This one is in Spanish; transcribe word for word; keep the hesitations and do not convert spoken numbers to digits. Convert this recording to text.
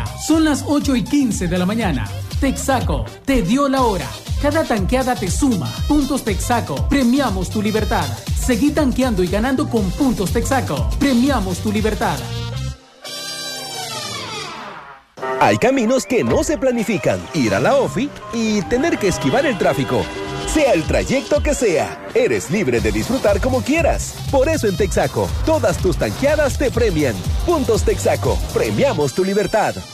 hora. Son las ocho y quince de la mañana. Texaco te dio la hora. Cada tanqueada te suma. Puntos Texaco. Premiamos tu libertad. Seguí tanqueando y ganando con Puntos Texaco. Premiamos tu libertad. Hay caminos que no se planifican. Ir a la OFI y tener que esquivar el tráfico. Sea el trayecto que sea, eres libre de disfrutar como quieras. Por eso en Texaco, todas tus tanqueadas te premian. Puntos Texaco. Premiamos tu libertad.